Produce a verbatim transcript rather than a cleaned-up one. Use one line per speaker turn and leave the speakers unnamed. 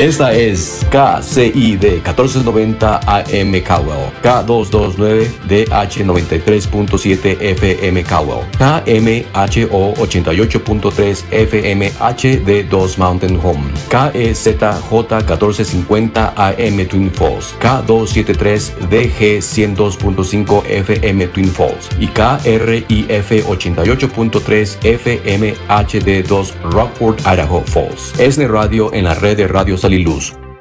Esta es K C I D catorce noventa A M Caldwell, K doscientos veintinueve D H noventa y tres punto siete F M Caldwell, K M H O ochenta y ocho punto tres F M H D dos Mountain Home, K E Z J catorce cincuenta A M Twin Falls, K doscientos setenta y tres D G ciento dos punto cinco F M Twin Falls y K R I F ochenta y ocho punto tres F M H D dos Rockford, Idaho Falls. ESNE Radio en la red de Radio Sal y Luz.